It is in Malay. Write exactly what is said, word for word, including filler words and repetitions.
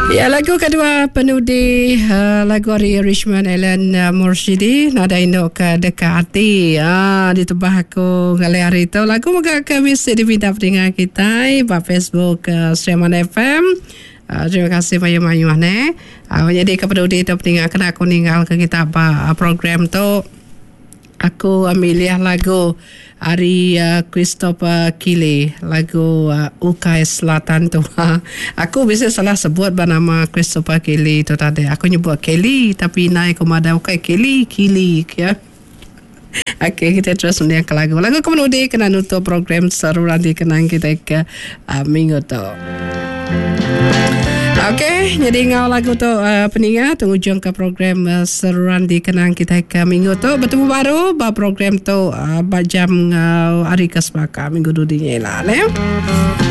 Ya, lagu kedua penudi uh, lagu Ari Richmond Ellen uh, Mursyidi nada induk ke dekat hati. Ah, ditebah aku kali hari itu lagu muka ke bisa dipindah dengan kita di Facebook uh, Sreman F M. Uh, terima kasih banyak-banyak ne. Uh, jadi kepenudi itu peninggalkan aku ninggal ke kita apa uh, program tu. Aku ambil lagu Ari uh, Christopher Kili, lagu uh, Ukai Selatan tu. Aku bisa salah sebut bernama Christopher Kili tu tadi. Aku nyebut Kelly tapi naik komada Ukai Kili Kili ya. Okey, kita terus mendengar ke lagu. Lagu kemudian kena nutup program seru nanti kenang kita ke uh, minggu tu. Okey, jadi ngau lagu tu uh, peningat hujung ke program uh, seruan di kenang kita ke minggu tu bertemu baru ba program tu uh, jam uh, hari ke sepaka minggu dunia lah ne.